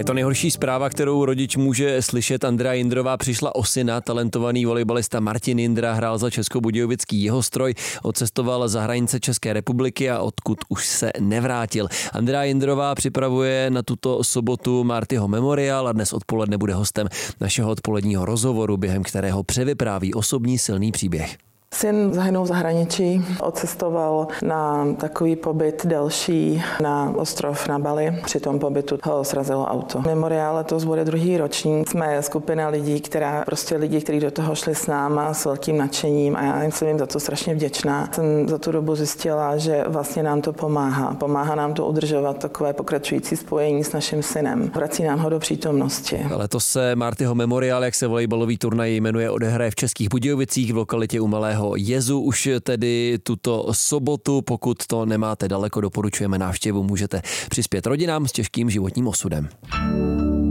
Je to nejhorší zpráva, kterou rodič může slyšet. Andrea Jindrová přišla o syna. Talentovaný volejbalista Martin Jindra hrál za Českobudějovický Jihostroj, odcestoval za hranice České republiky a odkud už se nevrátil. Andrea Jindrová připravuje na tuto sobotu Martyho memoriál a dnes odpoledne bude hostem našeho odpoledního rozhovoru, během kterého převypráví osobní silný příběh. Syn zahynul v zahraničí, odcestoval na takový pobyt delší na ostrov na Bali. Při tom pobytu ho srazilo auto. Memoriál letos bude druhý ročník. Jsme skupina lidí, kteří do toho šli s náma s velkým nadšením a já jsem jim za to strašně vděčná. Jsem za tu dobu zjistila, že vlastně nám to pomáhá. Pomáhá nám to udržovat takové pokračující spojení s naším synem. Vrací nám ho do přítomnosti. Letos se Martyho memoriál, jak se volejbalový turnaj jmenuje, odehraje v Českých Budějovicích v lokalitě u Malého Jezu už tedy tuto sobotu. Pokud to nemáte daleko, doporučujeme návštěvu. Můžete přispět rodinám s těžkým životním osudem.